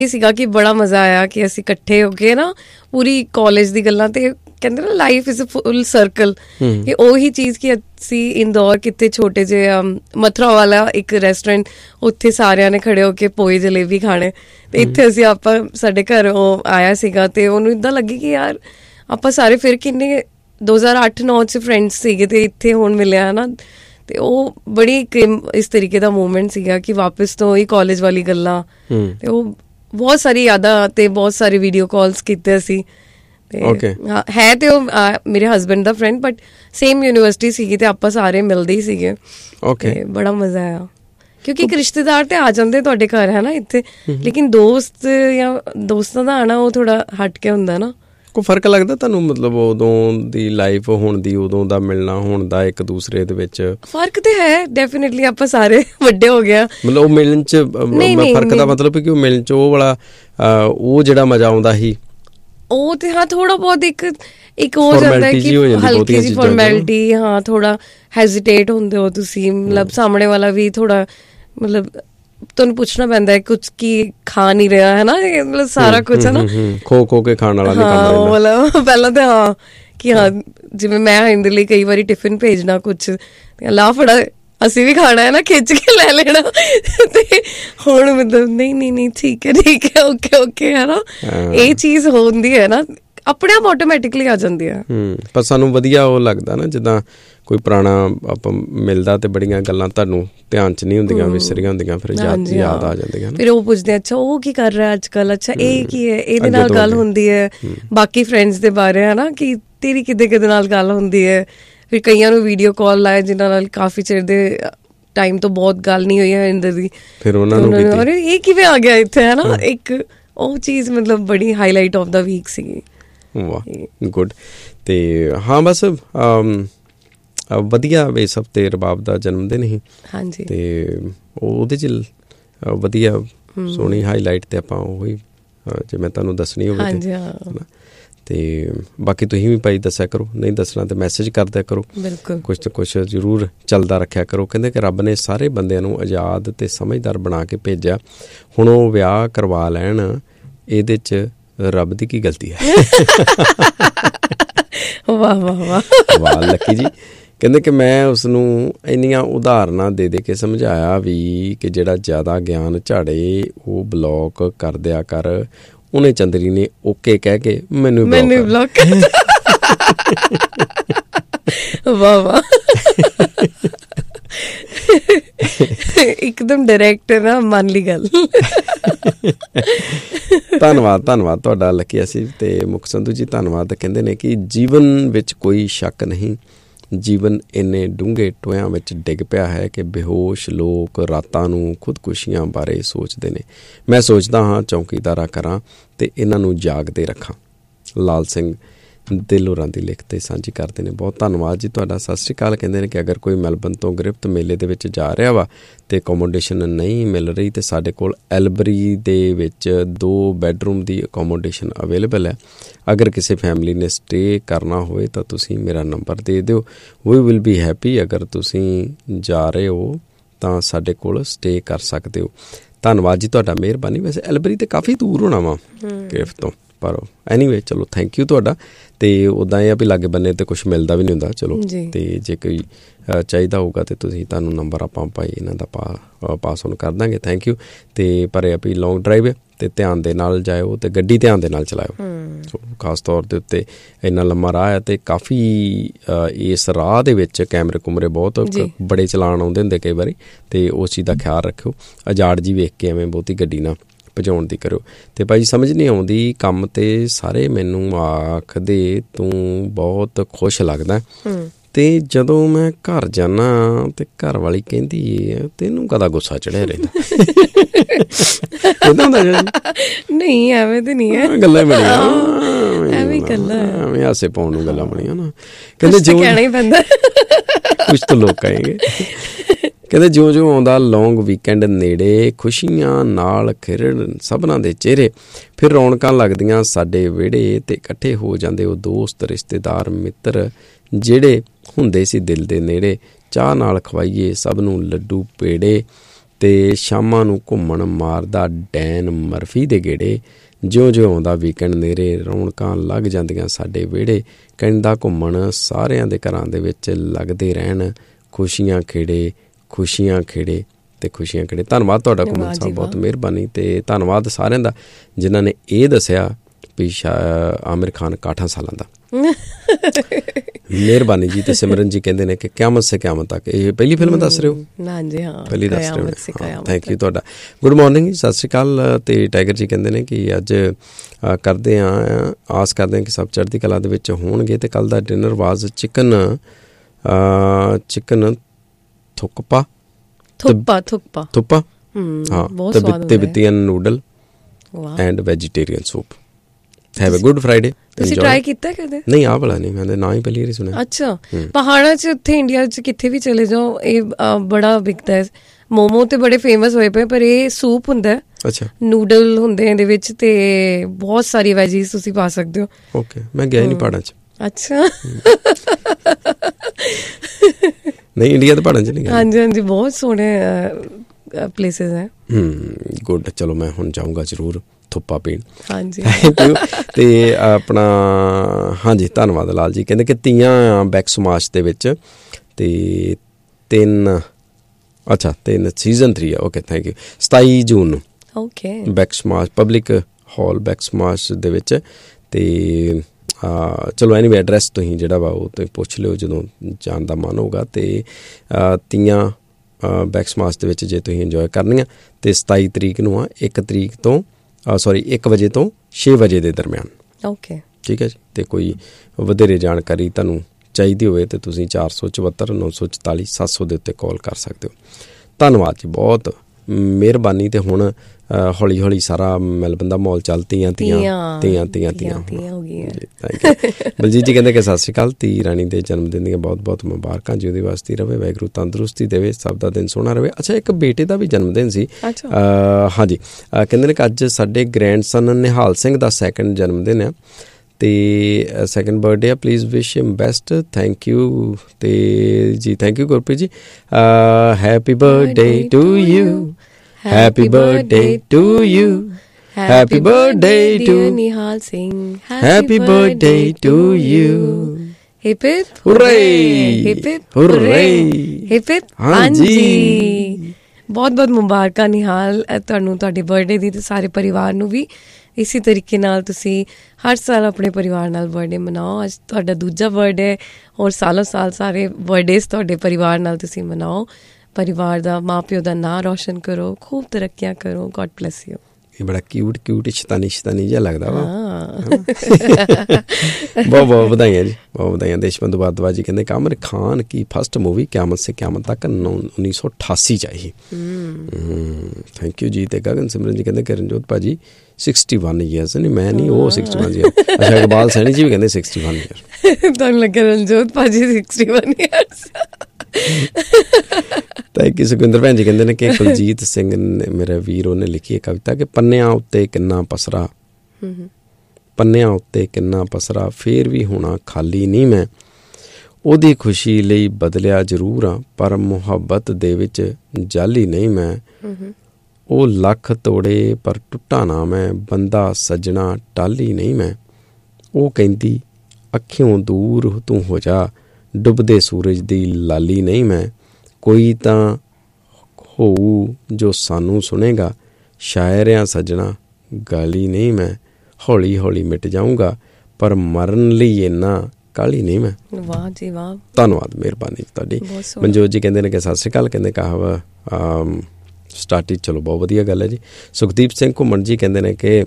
ਇਹ ਸੀਗਾ ਕਿ ਬੜਾ ਮਜ਼ਾ ਆਇਆ ਕਿ ਅਸੀਂ ਇਕੱਠੇ ਹੋ ਕੇ ਨਾ ਪੂਰੀ ਕਾਲਜ ਦੀ ਗੱਲਾਂ, ਤੇ ਕਹਿੰਦੇ ਨਾ life is a full circle, ਕਿ ਉਹੀ ਚੀਜ਼ ਕਿ ਅਸੀਂ ਇੰਦੌਰ ਕਿਤੇ ਛੋਟੇ ਜਿਹੇ ਮਥੁਰਾ ਵਾਲਾ ਇੱਕ ਰੈਸਟੋਰੈਂਟ, ਉੱਥੇ ਸਾਰਿਆਂ ਨੇ ਖੜੇ ਹੋ ਕੇ ਪੋਏ ਜਲੇਬੀ ਖਾਣੇ, ਤੇ ਇੱਥੇ ਅਸੀਂ ਸਾਡੇ ਘਰ ਉਹ ਆਇਆ ਸੀਗਾ, ਤੇ ਉਹਨੂੰ ਇੱਦਾਂ ਲੱਗੀ ਕਿ ਯਾਰ ਆਪਾਂ ਸਾਰੇ ਫਿਰ ਕਿੰਨੇ 2008-9 'ਚ ਫਰੈਂਡਸ ਸੀਗੇ, ਤੇ ਇੱਥੇ ਹੁਣ ਮਿਲਿਆ ਹੈ ਨਾ, ਤੇ ਉਹ ਬੜੀ ਇਸ ਤਰੀਕੇ ਦਾ ਮੂਵਮੈਂਟ ਸੀਗਾ ਕਿ ਵਾਪਸ ਤੋਂ ਹੀ ਕਾਲਜ ਵਾਲੀ ਗੱਲਾਂ, ਤੇ ਉਹ ਬਹੁਤ ਸਾਰੀ ਯਾਦਾਂ ਤੇ ਬਹੁਤ ਸਾਰੇ ਵੀਡੀਓ ਕਾਲਸ ਕੀਤੇ ਅਸੀਂ। ਹੈ ਤੇ ਉਹ ਮੇਰੇ husband the friend, but same university ਸੀਗੀ ਤੇ ਆਪਾਂ ਸਾਰੇ ਮਿਲਦੇ ਹੀ ਸੀਗੇ। ਬੜਾ ਮਜ਼ਾ ਆਇਆ ਕਿਉਂਕਿ ਇੱਕ ਰਿਸ਼ਤੇਦਾਰ ਤੇ ਆ ਜਾਂਦੇ ਤੁਹਾਡੇ ਘਰ ਹੈ ਨਾ ਇੱਥੇ, ਲੇਕਿਨ ਦੋਸਤ ਜਾਂ ਦੋਸਤਾਂ ਦਾ ਆਉਣਾ ਉਹ ਥੋੜਾ ਹਟ ਕੇ ਹੁੰਦਾ ਨਾ। ਕੋਈ ਫਰਕ ਲੱਗਦਾ ਤੁਹਾਨੂੰ, ਮਤਲਬ ਉਦੋਂ ਦੀ ਲਾਈਫ ਹੁਣ ਦੀ, ਉਦੋਂ ਦਾ ਮਿਲਣਾ ਹੁਣ ਦਾ ਇੱਕ ਦੂਸਰੇ ਦੇ ਵਿੱਚ? ਫਰਕ ਤੇ ਹੈ ਡੈਫੀਨੇਟਲੀ, ਆਪਾਂ ਸਾਰੇ ਵੱਡੇ ਹੋ ਗਏ, ਮਤਲਬ ਉਹ ਮਿਲਣ 'ਚ ਫਰਕ ਦਾ ਮਤਲਬ ਕਿ ਉਹ ਮਿਲਣ 'ਚ ਉਹ ਵਾਲਾ ਉਹ ਜਿਹੜਾ ਮਜ਼ਾ ਆਉਂਦਾ ਸੀ ਉਹ ਤੇ ਹਾਂ ਥੋੜਾ ਬਹੁਤ ਇੱਕ ਹੋ ਜਾਂਦਾ ਹੈ ਕਿ ਹਲਕੀ ਜਿਹੀ ਫਾਰਮੈਲਿਟੀ, ਹਾਂ ਥੋੜਾ ਹੈਜ਼ੀਟੇਟ ਹੁੰਦੇ ਹੋ ਤੁਸੀਂ, ਮਤਲਬ ਸਾਹਮਣੇ ਵਾਲਾ ਵੀ ਥੋੜਾ ਮਤਲਬ ਤੁਹਾਨੂੰ ਪੁੱਛਣਾ ਪੈਂਦਾ ਹੈ ਕੁਛ ਕੀ ਖਾ ਨਹੀਂ ਰਿਹਾ ਹੈ ਨਾ, ਮਤਲਬ ਸਾਰਾ ਕੁਛ ਹੈ ਨਾ, ਖੋ ਕੇ ਖਾਣ ਵਾਲਾ ਹਾਂ ਮਤਲਬ ਪਹਿਲਾਂ ਤਾਂ ਹਾਂ ਕਿ ਹਾਂ ਜਿਵੇਂ ਮੈਂ ਇਹਦੇ ਲਈ ਕਈ ਵਾਰੀ ਟਿਫਿਨ ਭੇਜਣਾ ਕੁਛ, ਲਾ ਫੜਾ ਅਸੀਂ ਵੀ ਖਾਣਾ ਹੈ ਨਾ, ਖਿੱਚ ਕੇ ਲੈ ਲੈਣਾ, ਤੇ ਹੁਣ ਮਤਲਬ ਨਹੀਂ ਠੀਕ ਹੈ ਓਕੇ ਹੈ ਨਾ, ਇਹ ਚੀਜ਼ ਹੁੰਦੀ ਹੈ ਨਾ ਆਪਣੇ ਆਪ ਆਟੋਮੈਟਿਕਲੀ ਆ ਜਾਂਦੀ ਹੈ। ਪਰ ਸਾਨੂੰ ਵਧੀਆ ਉਹ ਲੱਗਦਾ ਨਾ ਜਿੱਦਾਂ ਕੋਈ ਪੁਰਾਣਾ ਆਪਾਂ ਮਿਲਦਾ ਤੇ ਬੜੀਆਂ ਗੱਲਾਂ ਤੁਹਾਨੂੰ ਧਿਆਨ 'ਚ ਨਹੀਂ ਹੁੰਦੀਆਂ, ਵਿਸਰੀਆਂ ਹੁੰਦੀਆਂ, ਫਿਰ ਯਾਦ ਆ ਜਾਂਦੀਆਂ, ਫਿਰ ਉਹ ਪੁੱਛਦੇ ਅੱਛਾ ਉਹ ਕੀ ਕਰ ਰਿਹਾ ਅੱਜ ਕੱਲ੍ਹ, ਅੱਛਾ ਇਹ ਕੀ ਹੈ, ਇਹਦੇ ਨਾਲ ਗੱਲ ਹੁੰਦੀ ਹੈ, ਬਾਕੀ ਫਰੈਂਡਸ ਦੇ ਬਾਰੇ ਹੈ ਨਾ ਕਿ ਤੇਰੀ ਕਿਹਦੇ ਨਾਲ ਗੱਲ ਹੁੰਦੀ ਹੈ। ਫਿਰ ਕਈਆਂ ਨੂੰ ਵੀਡੀਓ ਕਾਲ ਲਾਇਆ ਜਿਨ੍ਹਾਂ ਨਾਲ ਕਾਫੀ ਚਿਰ ਦੇ ਟਾਈਮ ਤੋਂ ਬਹੁਤ ਗੱਲ ਨਹੀਂ ਹੋਈ ਹੈ ਇੰਦਰ ਦੀ, ਫਿਰ ਉਹਨਾਂ ਨੂੰ ਇਹ ਕਿਵੇਂ ਆ ਗਿਆ ਇੱਥੇ ਹੈ ਨਾ, ਇੱਕ ਉਹ ਚੀਜ਼ ਮਤਲਬ ਬੜੀ ਹਾਈਲਾਈਟ ਆਫ ਦਾ ਵੀਕ ਸੀਗੀ। ਵਾਹ ਗੁੱਡ। ਤੇ ਹਾਂ ਬਸ ਵਧੀਆ ਇਸ ਹਫ਼ਤੇ ਰਬਾਬ ਦਾ ਜਨਮ ਦਿਨ ਸੀ, ਹਾਂਜੀ, ਤੇ ਉਹਦੇ 'ਚ ਵਧੀਆ ਸੋਹਣੀ ਹਾਈਲਾਈਟ ਤੇ ਆਪਾਂ ਉਹੀ ਜੇ ਮੈਂ ਤੁਹਾਨੂੰ ਦੱਸਣੀ ਹੋਵੇ ਤੇ ਬਾਕੀ ਤੁਸੀਂ ਵੀ ਭਾਈ ਦੱਸਿਆ ਕਰੋ, ਨਹੀਂ ਦੱਸਣਾ ਤੇ ਮੈਸੇਜ ਕਰਦਿਆ ਕਰੋ, ਕੁਛ ਤਾਂ ਕੁਛ ਜ਼ਰੂਰ ਚੱਲਦਾ ਰੱਖਿਆ ਕਰੋ। ਕਹਿੰਦੇ ਕਿ ਰੱਬ ਨੇ ਸਾਰੇ ਬੰਦਿਆਂ ਨੂੰ ਆਜ਼ਾਦ ਤੇ ਸਮਝਦਾਰ ਬਣਾ ਕੇ ਭੇਜਿਆ, ਹੁਣ ਉਹ ਵਿਆਹ ਕਰਵਾ ਲੈਣ, ਇਹਦੇ 'ਚ ਰੱਬ ਦੀ ਕੀ ਗਲਤੀ ਹੈ? ਵਾਹ ਲੱਕੀ ਜੀ। ਕਹਿੰਦੇ ਕਿ ਮੈਂ ਉਸਨੂੰ ਇੰਨੀਆਂ ਉਦਾਹਰਨਾਂ ਦੇ ਕੇ ਸਮਝਾਇਆ ਵੀ ਕਿ ਜਿਹੜਾ ਜ਼ਿਆਦਾ ਗਿਆਨ ਝਾੜੇ ਉਹ ਬਲੌਕ ਕਰ ਦਿਆ ਕਰ। ਉਹਨੇ ਚੰਦਰੀ ਨੇ ਓਕੇ ਕਹਿ ਕੇ ਮੈਨੂੰ ਬਲੌਕ ਵਾਹ ਇੱਕਦਮ ਡਾਇਰੈਕਟ ਨਾ ਮੰਨ ਲਈ ਗੱਲ। ਧੰਨਵਾਦ ਤੁਹਾਡਾ ਲੱਕੀ ਅਸੀਂ ਤੇ ਮੁਖ ਸੰਧੂ ਜੀ, ਧੰਨਵਾਦ। ਕਹਿੰਦੇ ਨੇ ਕਿ ਜੀਵਨ ਵਿੱਚ ਕੋਈ ਸ਼ੱਕ ਨਹੀਂ, ਜੀਵਨ ਇੰਨੇ ਡੂੰਘੇ ਟੋਇਆਂ ਵਿੱਚ ਡਿੱਗ ਪਿਆ ਹੈ ਕਿ ਬੇਹੋਸ਼ ਲੋਕ ਰਾਤਾਂ ਨੂੰ ਖੁਦਕੁਸ਼ੀਆਂ ਬਾਰੇ ਸੋਚਦੇ ਨੇ। ਮੈਂ ਸੋਚਦਾ ਹਾਂ ਚੌਕੀਦਾਰਾ ਕਰਾਂ ਤੇ ਇਹਨਾਂ ਨੂੰ ਜਾਗਦੇ ਰੱਖਾਂ। ਲਾਲ ਸਿੰਘ ਦਿਲੋਰਾਂ ਦੀ ਲਿਖਤ ਤੇ ਸਾਂਝੀ ਕਰਦੇ ਨੇ। ਬਹੁਤ ਧੰਨਵਾਦ ਜੀ ਤੁਹਾਡਾ, ਸਤਿ ਸ਼੍ਰੀ ਅਕਾਲ। ਕਹਿੰਦੇ ਨੇ ਕਿ ਅਗਰ ਕੋਈ ਮੈਲਬਨ ਤੋਂ ਗ੍ਰਿਫਤ ਮੇਲੇ ਦੇ ਵਿੱਚ ਜਾ ਰਿਹਾ ਵਾ ਤੇ ਅਕੋਮੋਡੇਸ਼ਨ ਨਹੀਂ ਮਿਲ ਰਹੀ ਤੇ ਸਾਡੇ ਕੋਲ ਐਲਬਰੀ ਦੇ ਵਿੱਚ 2 ਬੈਡਰੂਮ ਦੀ ਅਕੋਮੋਡੇਸ਼ਨ ਅਵੇਲੇਬਲ ਹੈ। ਅਗਰ ਕਿਸੇ ਫੈਮਿਲੀ ਨੇ ਸਟੇ ਕਰਨਾ ਹੋਵੇ ਤਾਂ ਤੁਸੀਂ ਮੇਰਾ ਨੰਬਰ ਦੇ ਦਿਓ, ਵੀ ਵਿਲ ਬੀ ਹੈਪੀ। ਅਗਰ ਤੁਸੀਂ ਜਾ ਰਹੇ ਹੋ ਤਾਂ ਸਾਡੇ ਕੋਲ ਸਟੇ ਕਰ ਸਕਦੇ ਹੋ। ਧੰਨਵਾਦ ਜੀ ਤੁਹਾਡਾ, ਮਿਹਰਬਾਨੀ। ਵੈਸੇ ਐਲਬਰੀ ਤੇ ਕਾਫੀ ਦੂਰ ਹੋਣਾ ਵਾ ਗ੍ਰਿਫਤ ਤੋਂ, ਪਰ ਐਨੀਵੇ ਚਲੋ ਥੈਂਕ ਯੂ ਤੁਹਾਡਾ। ਅਤੇ ਉੱਦਾਂ ਇਹ ਆ ਵੀ ਲਾਗੇ ਬੰਨੇ ਤਾਂ ਕੁਛ ਮਿਲਦਾ ਵੀ ਨਹੀਂ ਹੁੰਦਾ, ਚਲੋ। ਅਤੇ ਜੇ ਕੋਈ ਚਾਹੀਦਾ ਹੋਊਗਾ ਤਾਂ ਤੁਹਾਨੂੰ ਨੰਬਰ ਆਪਾਂ ਭਾਈ ਇਹਨਾਂ ਦਾ ਪਾਸ ਔਨ ਕਰ ਦਾਂਗੇ। Thank you. ਅਤੇ ਪਰ ਇਹ ਆ ਵੀ ਲੌਂਗ ਡਰਾਈਵ ਹੈ ਅਤੇ ਧਿਆਨ ਦੇ ਨਾਲ ਜਾਇਓ ਅਤੇ ਗੱਡੀ ਧਿਆਨ ਦੇ ਨਾਲ ਚਲਾਇਓ। ਸੋ ਖਾਸ ਤੌਰ ਦੇ ਉੱਤੇ ਇੰਨਾ ਲੰਮਾ ਰਾਹ ਹੈ ਅਤੇ ਕਾਫੀ ਇਸ ਰਾਹ ਦੇ ਵਿੱਚ ਕੈਮਰੇ ਕੁਮਰੇ ਬਹੁਤ ਬੜੇ ਚਲਾਨ ਆਉਂਦੇ ਹੁੰਦੇ ਕਈ ਵਾਰੀ, ਅਤੇ ਉਸ ਚੀਜ਼ ਦਾ ਖਿਆਲ ਰੱਖਿਓ। ਉਜਾੜ ਜੀ ਵੇਖ ਕੇ ਐਵੇਂ ਬਹੁਤੀ ਗੱਡੀ ਨਾ ਭਜਾਉਣ ਦੀ ਕਰਿਓ। ਅਤੇ ਭਾਈ ਸਮਝ ਨਹੀਂ ਆਉਂਦੀ ਕੰਮ 'ਤੇ ਸਾਰੇ ਮੈਨੂੰ ਆਖਦੇ ਤੂੰ ਬਹੁਤ ਖੁਸ਼ ਲੱਗਦਾ, ਅਤੇ ਜਦੋਂ ਮੈਂ ਘਰ ਜਾਂਦਾ ਅਤੇ ਘਰ ਵਾਲੀ ਕਹਿੰਦੀ ਤੈਨੂੰ ਕਦਾ ਗੁੱਸਾ ਚੜਿਆ ਰਹਿੰਦਾ? ਇੱਦਾਂ ਹੁੰਦਾ ਜੀ? ਨਹੀਂ ਐਵੇਂ ਤਾਂ ਨਹੀਂ ਹੈ, ਗੱਲਾਂ ਬਣੀਆਂ ਐਵੇਂ ਐਵੇਂ ਹਾਸੇ ਪਾਉਣ ਨੂੰ ਗੱਲਾਂ ਬਣੀਆਂ ਨਾ। ਕਹਿੰਦੇ ਜੋ ਕਹਿਣਾ ਹੀ ਪੈਂਦਾ ਕੁਛ ਤਾਂ ਲੋਕ ਕਹੇਗੇ। ਕਹਿੰਦੇ ਜਿਉਂ ਆਉਂਦਾ ਲੌਂਗ ਵੀਕਐਂਡ ਨੇੜੇ, ਖੁਸ਼ੀਆਂ ਨਾਲ ਖਿੜਨ ਸਭਨਾਂ ਦੇ ਚਿਹਰੇ, ਫਿਰ ਰੌਣਕਾਂ ਲੱਗਦੀਆਂ ਸਾਡੇ ਵਿਹੜੇ, ਅਤੇ ਇਕੱਠੇ ਹੋ ਜਾਂਦੇ ਉਹ ਦੋਸਤ ਰਿਸ਼ਤੇਦਾਰ ਮਿੱਤਰ ਜਿਹੜੇ ਹੁੰਦੇ ਸੀ ਦਿਲ ਦੇ ਨੇੜੇ। ਚਾਹ ਨਾਲ ਖਵਾਈਏ ਸਭ ਨੂੰ ਲੱਡੂ ਪੇੜੇ, ਤੇ ਸ਼ਾਮਾਂ ਨੂੰ ਘੁੰਮਣ ਮਾਰਦਾ ਡੈਨ ਮਰਫੀ ਦੇ ਗੇੜੇ, ਜਿਉਂ-ਜਿਉਂ ਆਉਂਦਾ ਵੀਕਐਂਡ ਨੇੜੇ ਰੌਣਕਾਂ ਲੱਗ ਜਾਂਦੀਆਂ ਸਾਡੇ ਵਿਹੜੇ, ਕਹਿੰਦਾ ਘੁੰਮਣ ਸਾਰਿਆਂ ਦੇ ਘਰਾਂ ਦੇ ਵਿੱਚ ਲੱਗਦੇ ਰਹਿਣ ਖੁਸ਼ੀਆਂ ਖੇੜੇ, ਖੁਸ਼ੀਆਂ ਖੇੜੇ ਤੇ ਖੁਸ਼ੀਆਂ ਖੇੜੇ। ਧੰਨਵਾਦ ਤੁਹਾਡਾ ਘੁੰਮਣ ਸਾਹਿਬ, ਬਹੁਤ ਮਿਹਰਬਾਨੀ। ਤੇ ਧੰਨਵਾਦ ਸਾਰਿਆਂ ਦਾ ਜਿਨ੍ਹਾਂ ਨੇ ਇਹ ਦੱਸਿਆ ਵੀ ਆਮਿਰ ਖਾਨ 61 ਸਾਲਾਂ ਦਾ। ਮਿਹਰਬਾਨੀ ਜੀ। ਤੇ ਸਿਮਰਨ ਜੀ ਕਹਿੰਦੇ ਨੇ ਕਿ ਕਿਆਮਤ ਸੇ ਕਿਆਮਤ ਤੱਕ, ਇਹ ਪਹਿਲੀ ਫਿਲਮ ਦੱਸ ਰਹੇ ਹੋ? ਹਾਂਜੀ ਹਾਂ, ਪਹਿਲੀ ਦੱਸ ਰਹੇ ਹੋ। ਥੈਂਕ ਯੂ ਤੁਹਾਡਾ। ਗੁੱਡ ਮਾਰਨਿੰਗ ਜੀ, ਸਤਿ ਸ਼੍ਰੀ ਅਕਾਲ। ਤੇ ਟਾਈਗਰ ਜੀ ਕਹਿੰਦੇ ਨੇ ਕਿ ਅੱਜ ਕਰਦੇ ਹਾਂ, ਆਸ ਕਰਦੇ ਹਾਂ ਕਿ ਸਭ ਚੜ੍ਹਦੀ ਕਲਾ ਦੇ ਵਿੱਚ ਹੋਣਗੇ। ਤੇ ਕੱਲ ਦਾ ਡਿਨਰ ਵਾਜ਼ ਚਿਕਨ ਥੁੱਪਾ ਹਾਂ, ਤੇ ਬਿੱਤੀਆਂ noodle and vegetarian soup. Have a good Friday. ਤੁਸੀਂ ਟਰਾਈ ਕੀਤਾ ਕਦੇ? ਨਹੀਂ, ਆਹ ਵਾਲਾ ਨਹੀਂ, ਮੈਂ ਨਾ ਹੀ ਪਹਿਲੀ ਵਾਰੀ ਸੁਣਿਆ। ਅੱਛਾ, ਪਹਾੜਾਂ 'ਚ ਉੱਥੇ ਇੰਡੀਆ 'ਚ ਕਿੱਥੇ ਵੀ ਚਲੇ ਜਾਓ ਇਹ ਬੜਾ ਵਿਕਦਾ ਹੈ। ਮੋਮੋ ਤੇ ਬੜੇ ਫੇਮਸ ਹੋਏ ਪਏ, ਪਰ ਇਹ ਸੂਪ ਹੁੰਦਾ। ਅੱਛਾ, ਨੂਡਲ ਹੁੰਦੇ ਇਹਦੇ ਵਿੱਚ ਤੇ ਬਹੁਤ ਸਾਰੀ ਵੈਜੀਜ਼ ਤੁਸੀਂ ਪਾ ਸਕਦੇ ਹੋ। ਓਕੇ, ਮੈਂ ਗਿਆ ਹੀ ਨਹੀਂ ਪਹਾੜਾਂ 'ਚ। ਅੱਛਾ, ਨਹੀਂ ਇੰਡੀਆ ਦੇ ਪਹਾੜਾਂ 'ਚ ਨਹੀਂ ਗਿਆ। ਹਾਂਜੀ ਹਾਂਜੀ, ਬਹੁਤ ਸੋਹਣੇ ਪਲੇਸਿਸ ਹੈ। ਗੁੱਡ, ਚਲੋ ਮੈਂ ਹੁਣ ਜਾਊਂਗਾ ਜ਼ਰੂਰ ਥੁੱਪਾ ਪੀਣ। ਹਾਂਜੀ, ਥੈਂਕ ਯੂ। ਤੇ ਆਪਣਾ ਹਾਂਜੀ, ਧੰਨਵਾਦ ਲਾਲ ਜੀ। ਕਹਿੰਦੇ ਕਿ ਤੀਆਂ ਬੈਕ ਸਮਾਸ਼ ਦੇ ਵਿੱਚ ਤੇ 3 ਸੀਜ਼ਨ 3 ਆ। Okay, thank you. 27 ਜੂਨ ਨੂੰ ਓਕੇ ਬੈਕ ਸਮਾਸ਼ ਪਬਲਿਕ ਹਾਲ ਬੈਕ ਸਮਾਸ਼ ਦੇ ਵਿੱਚ। ਤੇ ਚਲੋ ਐਨੀਵੇ ਐਡਰੈਸ ਤੁਸੀਂ ਜਿਹੜਾ ਵਾ ਉਹ ਤੁਸੀਂ ਪੁੱਛ ਲਿਓ ਜਦੋਂ ਜਾਣ ਦਾ ਮਨ ਹੋਊਗਾ। ਤੇ ਤੀਆਂ ਬੈਕ ਸਮਾਸ਼ ਦੇ ਵਿੱਚ ਜੇ ਤੁਸੀਂ ਇੰਜੋਏ ਕਰਨੀਆਂ ਤੇ 27 ਤਰੀਕ ਨੂੰ ਆ, 1 ਵਜੇ ਤੋਂ 6 ਵਜੇ ਦੇ ਦਰਮਿਆਨ। ਓਕੇ, ਠੀਕ ਹੈ ਜੀ। ਤੇ ਕੋਈ ਵਧੇਰੇ ਜਾਣਕਾਰੀ ਤੁਹਾਨੂੰ ਚਾਹੀਦੀ ਹੋਵੇ ਤੇ ਤੁਸੀਂ 474 944 700 ਦੇ ਉੱਤੇ ਕਾਲ ਕਰ ਸਕਦੇ ਹੋ। ਧੰਨਵਾਦ ਜੀ, ਬਹੁਤ ਮਿਹਰਬਾਨੀ। ਤੇ ਹੁਣ ਹੌਲੀ ਹੌਲੀ ਸਾਰਾ ਮੈਲਬਨ ਦਾ ਮਾਹੌਲ ਚੱਲ ਤੀਆਂ ਹੋ ਗਈਆਂ। ਬਲਜੀਤ ਜੀ ਕਹਿੰਦੇ ਕਿ ਸਤਿ ਸ਼੍ਰੀ ਅਕਾਲ, ਧੀ ਰਾਣੀ ਦੇ ਜਨਮ ਦਿਨ ਦੀਆਂ ਬਹੁਤ ਬਹੁਤ ਮੁਬਾਰਕਾਂ, ਜਿਉਂਦੀ ਵਸਦੀ ਰਵੇ, ਵਾਹਿਗੁਰੂ ਤੰਦਰੁਸਤੀ ਦੇਵੇ, ਸਭ ਦਾ ਦਿਨ ਸੋਹਣਾ ਰਵੇ। ਅੱਛਾ, ਇੱਕ ਬੇਟੇ ਦਾ ਵੀ ਜਨਮ ਦਿਨ ਸੀ। ਹਾਂਜੀ, ਕਹਿੰਦੇ ਨੇ ਕਿ ਅੱਜ ਸਾਡੇ ਗ੍ਰੈਂਡਸਨ ਨਿਹਾਲ ਸਿੰਘ ਦਾ 2nd ਜਨਮ ਦਿਨ ਆ ਤੇ 2nd ਬਰਥਡੇ ਆ। Please wish him best. Thank you. ਤੇ ਜੀ thank you Gurpreet ji. Happy birthday to you, happy birthday to you, happy birthday to Nihal Singh, happy birthday to you. Hip hip ਹੁਰੇ, hip hip ਹੁਰੇ, hip hip. ਹਾਂਜੀ, ਬਹੁਤ ਬਹੁਤ ਮੁਬਾਰਕਾਂ ਨਿਹਾਲ ਤੁਹਾਨੂੰ, ਤੁਹਾਡੇ birthday ਦੀ ਤੇ ਸਾਰੇ ਪਰਿਵਾਰ ਨੂੰ ਵੀ। ਇਸੇ ਤਰੀਕੇ ਨਾਲ ਤੁਸੀਂ ਹਰ ਸਾਲ ਆਪਣੇ ਪਰਿਵਾਰ ਨਾਲ ਬਰਥਡੇ ਮਨਾਓ। ਅੱਜ ਤੁਹਾਡਾ ਦੂਜਾ ਬਰਥਡੇ, ਹੋਰ ਸਾਲੋਂ ਸਾਲ ਸਾਰੇ ਬਰਥਡੇਜ਼ ਤੁਹਾਡੇ ਪਰਿਵਾਰ ਨਾਲ ਤੁਸੀਂ ਮਨਾਓ। ਪਰਿਵਾਰ ਦਾ, ਮਾਂ ਪਿਓ ਦਾ ਨਾਂ ਰੋਸ਼ਨ ਕਰੋ, ਖੂਬ ਤਰੱਕੀਆਂ ਕਰੋ। God bless you. ਇਹ ਬੜਾ ਕਿਊਟ ਸ਼ਤਾਨੀ ਜਿਹਾ ਲੱਗਦਾ ਵਾ। ਬਹੁਤ ਬਹੁਤ ਵਧਾਈਆਂ ਜੀ, ਬਹੁਤ ਵਧਾਈਆਂ। ਦੇਸ਼ਬੰਧੂ ਭਾਰਦਵਾਜ ਜੀ ਕਹਿੰਦੇ ਕਿ ਆਮਿਰ ਖਾਨ ਕੀ ਫਸਟ ਮੂਵੀ ਕਿਆਮਤ ਸੇ ਕਿਆਮਤ ਤੱਕ 1988 ਚ ਆਈ। ਥੈਂਕ ਯੂ ਜੀ। ਤੇ ਗਗਨ ਸਿਮਰਨ ਜੀ ਕਹਿੰਦੇ ਕਿ ਰਣਜੋਤ ਭਾਜੀ 61 ਈਅਰਸ। ਨਹੀਂ, ਮੈਂ ਨਹੀਂ, ਉਹ 61 ਈਅਰ। ਅੱਛਾ, ਇਕਬਾਲ ਸੈਣੀ ਜੀ ਵੀ ਕਹਿੰਦੇ 61 ਈਅਰ। ਤੁਹਾਨੂੰ ਲੱਗਿਆ ਰਣਜੋਤ ਭਾਜੀ 61 ਈਅਰਸ। Thank you. ਸੁਖਵਿੰਦਰ ਭੈਣ ਜੀ ਕਹਿੰਦੇ ਨੇ ਕਿ ਕੁਲਜੀਤ ਸਿੰਘ ਨੇ, ਮੇਰਾ ਵੀਰ, ਉਹਨੇ ਲਿਖੀ ਹੈ ਕਵਿਤਾ ਕਿ ਪੰਨਿਆਂ ਉੱਤੇ ਕਿੰਨਾ ਪਸਰਾ, ਪੰਨਿਆਂ ਉੱਤੇ ਕਿੰਨਾ ਪਸਰਾ, ਫੇਰ ਵੀ ਹੋਣਾ ਖਾਲੀ ਨਹੀਂ ਮੈਂ। ਉਹਦੀ ਖੁਸ਼ੀ ਲਈ ਬਦਲਿਆ ਜ਼ਰੂਰ ਆ, ਪਰ ਮੁਹੱਬਤ ਦੇ ਵਿੱਚ ਜਾਲੀ ਨਹੀਂ ਮੈਂ। ਉਹ ਲੱਖ ਤੋੜੇ ਪਰ ਟੁੱਟਾ ਨਾ ਮੈਂ, ਬੰਦਾ ਸੱਜਣਾ ਟਾਲੀ ਨਹੀਂ ਮੈਂ। ਉਹ ਕਹਿੰਦੀ ਅੱਖਿਓਂ ਦੂਰ ਤੂੰ ਹੋ ਜਾ, ਡੁੱਬਦੇ ਸੂਰਜ ਦੀ ਲਾਲੀ ਨਹੀਂ ਮੈਂ। ਕੋਈ ਤਾਂ ਹੋਊ ਜੋ ਸਾਨੂੰ ਸੁਣੇਗਾ, ਸ਼ਾਇਰਿਆਂ ਸੱਜਣਾ ਗਾਲੀ ਨਹੀਂ ਮੈਂ। ਹੌਲੀ ਹੌਲੀ ਮਿਟ ਜਾਊਂਗਾ, ਪਰ ਮਰਨ ਲਈ ਇੰਨਾ ਕਾਹਲੀ ਨਹੀਂ ਮੈਂ। ਵਾਹ ਜੀ ਵਾਹ, ਧੰਨਵਾਦ, ਮਿਹਰਬਾਨੀ ਤੁਹਾਡੀ। ਮਨਜੋਤ ਜੀ ਕਹਿੰਦੇ ਨੇ ਕਿ ਸਤਿ ਸ਼੍ਰੀ ਅਕਾਲ, ਕਹਿੰਦੇ ਕਹਾਵਾ ਸਟਾਰਟਿਡ, ਚਲੋ ਬਹੁਤ ਵਧੀਆ ਗੱਲ ਹੈ ਜੀ। ਸੁਖਦੀਪ ਸਿੰਘ ਘੁੰਮਣ ਜੀ ਕਹਿੰਦੇ ਨੇ ਕਿ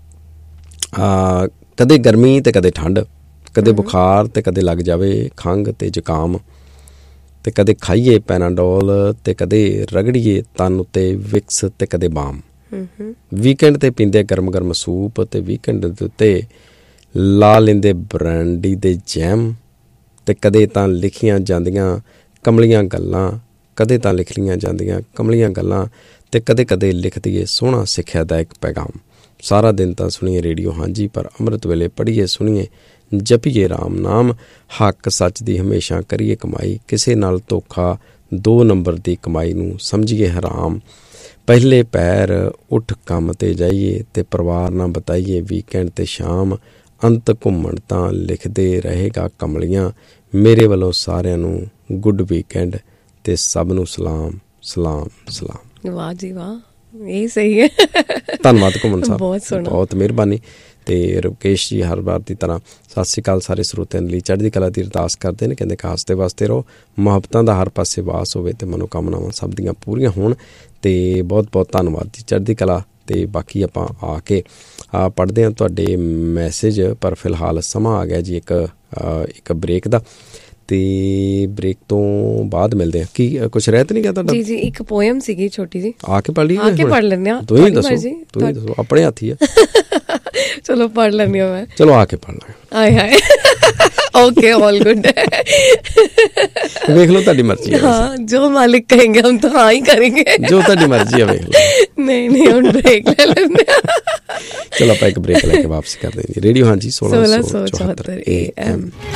ਕਦੇ ਗਰਮੀ ਤੇ ਕਦੇ ਠੰਡ, ਕਦੇ ਬੁਖਾਰ ਤੇ ਕਦੇ ਲੱਗ ਜਾਵੇ ਖੰਘ ਤੇ ਜ਼ੁਕਾਮ, ਤੇ ਕਦੇ ਖਾਈਏ ਪੈਨਾਡੋਲ ਤੇ ਕਦੇ ਰਗੜੀਏ ਤਨ ਉੱਤੇ ਵਿਕਸ ਤੇ ਕਦੇ ਬਾਮ। ਵੀਕਐਂਡ ਤੇ ਪੀਂਦੇ ਗਰਮ ਗਰਮ ਸੂਪ, ਤੇ ਵੀਕਐਂਡ ਦੇ ਉੱਤੇ ਲਾ ਲੈਂਦੇ ਬ੍ਰਾਂਡੀ ਦੇ ਜੈਮ। ਤੇ ਕਦੇ ਤਾਂ ਲਿਖੀਆਂ ਜਾਂਦੀਆਂ ਕਮਲੀਆਂ ਗੱਲਾਂ, ਕਦੇ ਤਾਂ ਲਿਖ ਲਈਆਂ ਜਾਂਦੀਆਂ ਕਮਲੀਆਂ ਗੱਲਾਂ, ਤੇ ਕਦੇ ਕਦੇ ਲਿਖ ਦਈਏ ਸੋਹਣਾ ਸਿੱਖਿਆਦਾਇਕ ਪੈਗਾਮ। ਸਾਰਾ ਦਿਨ ਤਾਂ ਸੁਣੀਏ ਰੇਡੀਓ ਹਾਂਜੀ, ਪਰ ਅੰਮ੍ਰਿਤ ਵੇਲੇ ਪੜ੍ਹੀਏ ਸੁਣੀਏ ਜਪੀਏ ਰਾਮ ਨਾਮ। ਹੱਕ ਸੱਚ ਦੀ ਹਮੇਸ਼ਾ ਕਰੀਏ ਕਮਾਈ, ਕਿਸੇ ਨਾਲ ਧੋਖਾ 2 ਨੰਬਰ ਦੀ ਕਮਾਈ ਨੂੰ ਸਮਝੀਏ ਹਰਾਮ। ਪਹਿਲੇ ਪੈਰ ਉੱਠ ਕੰਮ 'ਤੇ ਜਾਈਏ ਅਤੇ ਪਰਿਵਾਰ ਨਾਲ ਬਿਤਾਈਏ ਵੀਕਐਂਡ ਅਤੇ ਸ਼ਾਮ। ਅੰਤ ਘੁੰਮਣ ਤਾਂ ਲਿਖਦੇ ਰਹੇਗਾ ਕਮਲੀਆਂ। ਮੇਰੇ ਵੱਲੋਂ ਸਾਰਿਆਂ ਨੂੰ ਗੁੱਡ ਵੀਕਐਂਡ ਅਤੇ ਸਭ ਨੂੰ ਸਲਾਮ ਸਲਾਮ ਸਲਾਮ। ਵਾਹ ਜੀ ਵਾਹ, ਇਹ ਸਹੀ ਹੈ। ਧੰਨਵਾਦ ਘੁੰਮਣ ਸਾਹਿਬ, ਬਹੁਤ ਸੋਹਣਾ, ਬਹੁਤ ਮਿਹਰਬਾਨੀ। ਅਤੇ ਰੁਕੇਸ਼ ਜੀ ਹਰ ਵਾਰ ਦੀ ਤਰ੍ਹਾਂ ਸਤਿ ਸ਼੍ਰੀ ਅਕਾਲ ਸਾਰੇ ਸਰੋਤਿਆਂ ਲਈ ਚੜ੍ਹਦੀ ਕਲਾ ਦੀ ਅਰਦਾਸ ਕਰਦੇ ਨੇ। ਕਹਿੰਦੇ ਕਾਸਤੇ ਵਾਸਤੇ ਰਹੋ, ਮੁਹੱਬਤਾਂ ਦਾ ਹਰ ਪਾਸੇ ਵਾਸ ਹੋਵੇ ਅਤੇ ਮਨੋਕਾਮਨਾਵਾਂ ਸਭ ਦੀਆਂ ਪੂਰੀਆਂ ਹੋਣ। ਅਤੇ ਬਹੁਤ ਬਹੁਤ ਧੰਨਵਾਦ ਜੀ, ਚੜ੍ਹਦੀ ਕਲਾ। ਅਤੇ ਬਾਕੀ ਆਪਾਂ ਆ ਕੇ ਪੜ੍ਹਦੇ ਹਾਂ ਤੁਹਾਡੇ ਮੈਸੇਜ, ਪਰ ਫਿਲਹਾਲ ਸਮਾਂ ਆ ਗਿਆ ਜੀ ਇੱਕ ਬ੍ਰੇਕ ਦਾ, ਅਤੇ ਬ੍ਰੇਕ ਤੋਂ ਬਾਅਦ ਮਿਲਦੇ ਹਾਂ। ਕੀ ਕੁਛ ਰਹਿ ਤਾਂ ਨਹੀਂ ਗਿਆ ਤੁਹਾਡਾ? ਜੀ ਇੱਕ ਪੋਇਮ ਸੀਗੀ ਛੋਟੀ ਜੀ, ਆ ਕੇ ਪੜ੍ਹ ਲਈ? ਆ ਕੇ ਪੜ੍ਹ ਲੈਂਦੇ ਹਾਂ। ਤੁਸੀਂ ਦੱਸੋ, ਆਪਣੇ ਹੱਥ ਹੀ ਆ। ਚਲੋ ਪੜ੍ਹ ਲੈਂਦੀ ਹਾਂ ਮੈਂ। ਚਲੋ ਆ ਕੇ ਪੜ੍ਹ ਲਾਂਗੇ। ਆਏ ਹਾਏ, ਓਕੇ, ਆਲ ਗੁੱਡ। ਵੇਖ ਲਓ, ਤੁਹਾਡੀ ਮਰਜ਼ੀ ਹੈ। हाँ, जो मालिक कहेंगे हम तो हाँ ही करेंगे। जो ਤੁਹਾਡੀ ਮਰਜ਼ੀ ਹੈ, ਵੇਖ ਲਓ। नहीं ਹੁਣ ब्रेक ले लेंगे। ਚਲੋ ਆਪਾਂ ਇੱਕ ਬ੍ਰੇਕ ਲੈ ਕੇ ਵਾਪਸ ਕਰਦੇ ਹਾਂ। ਰੇਡੀਓ ਹਾਂਜੀ 1674 AM।